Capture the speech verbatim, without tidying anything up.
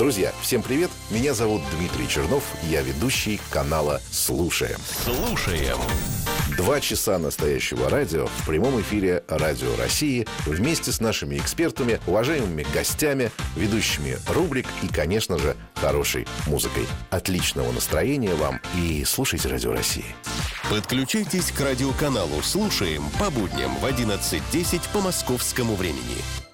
Друзья, всем привет! Меня зовут Дмитрий Чернов, я ведущий канала «Слушаем». Слушаем. Два часа настоящего радио в прямом эфире Радио России вместе с нашими экспертами, уважаемыми гостями, ведущими рубрик и, конечно же, хорошей музыкой. Отличного настроения вам и слушайте Радио России. Подключайтесь к радиоканалу «Слушаем» по будням в одиннадцать десять по московскому времени.